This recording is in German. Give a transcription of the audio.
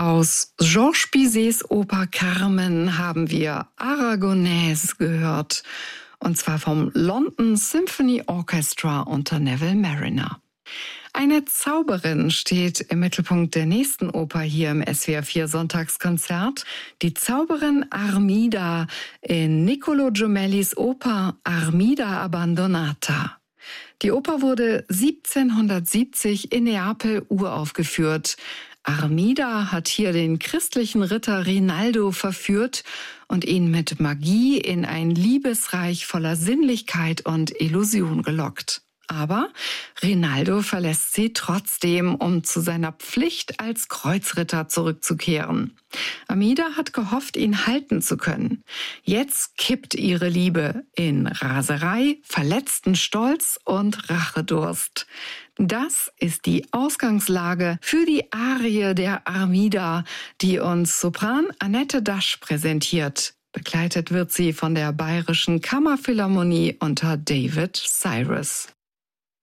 Aus Georges Bizets Oper Carmen haben wir Aragonese gehört, und zwar vom London Symphony Orchestra unter Neville Marriner. Eine Zauberin steht im Mittelpunkt der nächsten Oper hier im SWR 4 Sonntagskonzert. Die Zauberin Armida in Niccolò Gemellis Oper Armida Abbandonata. Die Oper wurde 1770 in Neapel uraufgeführt. Armida hat hier den christlichen Ritter Rinaldo verführt und ihn mit Magie in ein Liebesreich voller Sinnlichkeit und Illusion gelockt. Aber Rinaldo verlässt sie trotzdem, um zu seiner Pflicht als Kreuzritter zurückzukehren. Armida hat gehofft, ihn halten zu können. Jetzt kippt ihre Liebe in Raserei, verletzten Stolz und Rachedurst. Das ist die Ausgangslage für die Arie der Armida, die uns Sopran Annette Dasch präsentiert. Begleitet wird sie von der Bayerischen Kammerphilharmonie unter David Cyrus.